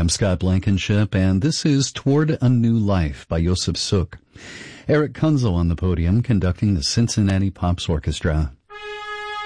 I'm Scott Blankenship, and this is Toward a New Life by Josef Suk. Eric Kunzel on the podium conducting the Cincinnati Pops Orchestra.